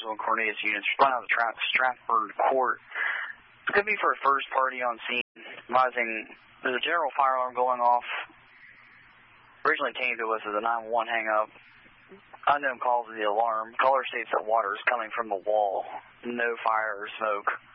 Cartersville and Cornelius units responding out of the Stratford Court. It could be for a first party on scene, advising there's a general fire alarm going off. Originally came to us as a 911 hang-up. Unknown cause of the alarm. Caller states that water is coming from the wall. No fire or smoke.